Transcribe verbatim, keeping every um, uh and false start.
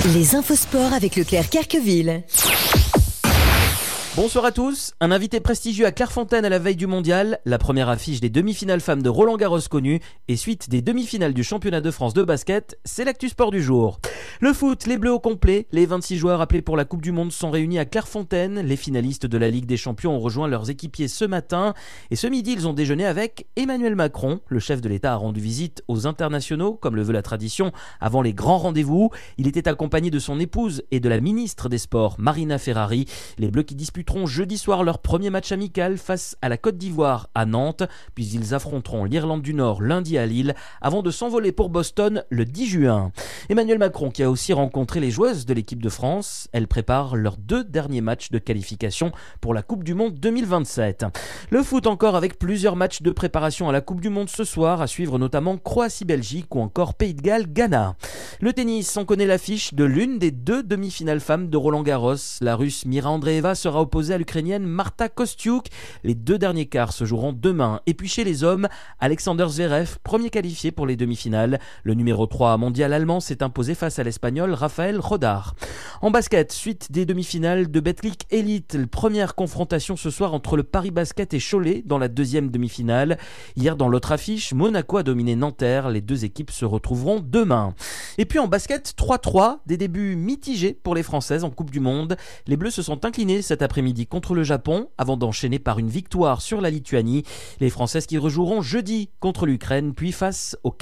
Les infos sport avec Leclerc Carqueville. Bonsoir à tous. Un invité prestigieux à Clairefontaine à la veille du mondial, la première affiche des demi-finales femmes de Roland Garros connues et suite des demi-finales du championnat de France de basket, c'est l'actu sport du jour. Le foot, les Bleus au complet, les vingt-six joueurs appelés pour la Coupe du Monde sont réunis à Clairefontaine. Les finalistes de la Ligue des Champions ont rejoint leurs équipiers ce matin et ce midi ils ont déjeuné avec Emmanuel Macron. Le chef de l'État a rendu visite aux internationaux, comme le veut la tradition, avant les grands rendez-vous. Il était accompagné de son épouse et de la ministre des Sports, Marina Ferrari. Les Bleus qui disputent jeudi soir leur premier match amical face à la Côte d'Ivoire à Nantes, puis ils affronteront l'Irlande du Nord lundi à Lille avant de s'envoler pour Boston le dix juin. Emmanuel Macron qui a aussi rencontré les joueuses de l'équipe de France, elles préparent leurs deux derniers matchs de qualification pour la Coupe du Monde deux mille vingt-sept. Le foot encore avec plusieurs matchs de préparation à la Coupe du Monde ce soir, à suivre notamment Croatie-Belgique ou encore Pays de Galles-Ghana. Le tennis, on connaît l'affiche de l'une des deux demi-finales femmes de Roland Garros. La Russe Mira Andreeva sera opposée à l'Ukrainienne Marta Kostyuk. Les deux derniers quarts se joueront demain. Et puis chez les hommes, Alexander Zverev, premier qualifié pour les demi-finales. Le numéro trois mondial allemand s'est imposé face à l'Espagnol Rafael Rodar. En basket, suite des demi-finales de Betclic Elite, première confrontation ce soir entre le Paris Basket et Cholet dans la deuxième demi-finale. Hier, dans l'autre affiche, Monaco a dominé Nanterre. Les deux équipes se retrouveront demain. Et puis en basket, trois trois, des débuts mitigés pour les Françaises en Coupe du Monde. Les Bleus se sont inclinés cet après-midi contre le Japon avant d'enchaîner par une victoire sur la Lituanie. Les Françaises qui rejoueront jeudi contre l'Ukraine puis face au